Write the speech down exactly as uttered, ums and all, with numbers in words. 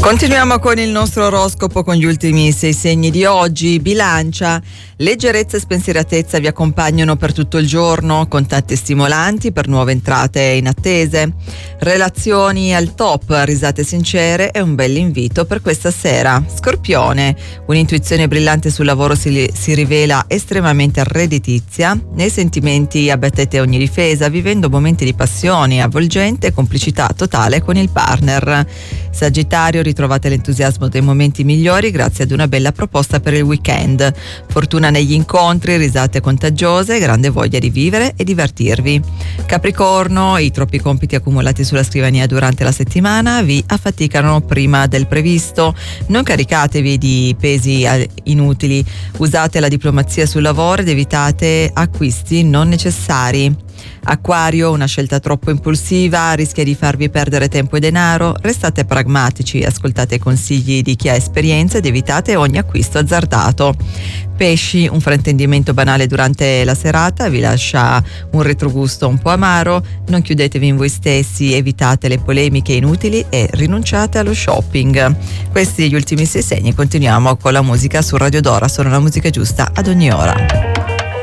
Continuiamo con il nostro oroscopo con gli ultimi sei segni di oggi. Bilancia, leggerezza e spensieratezza vi accompagnano per tutto il giorno, contatti stimolanti per nuove entrate inattese. Relazioni al top, risate sincere e un bell'invito per questa sera. Scorpione, un'intuizione brillante sul lavoro si, si rivela estremamente redditizia. Nei sentimenti abbattete ogni difesa, vivendo momenti di passione avvolgente e complicità totale con il partner. Sagittario, ritrovate l'entusiasmo dei momenti migliori grazie ad una bella proposta per il weekend. Fortuna negli incontri, risate contagiose, grande voglia di vivere e divertirvi. Capricorno, i troppi compiti accumulati sulla scrivania durante la settimana vi affaticano prima del previsto. Non caricatevi di pesi inutili, usate la diplomazia sul lavoro ed evitate acquisti non necessari. Acquario, una scelta troppo impulsiva rischia di farvi perdere tempo e denaro. Restate pragmatici, ascoltate i consigli di chi ha esperienza ed evitate ogni acquisto azzardato. Pesci, un fraintendimento banale durante la serata vi lascia un retrogusto un po' amaro. Non chiudetevi in voi stessi, evitate le polemiche inutili e rinunciate allo shopping. Questi gli ultimi sei segni. Continuiamo con la musica su Radio Dora, sono la musica giusta ad ogni ora.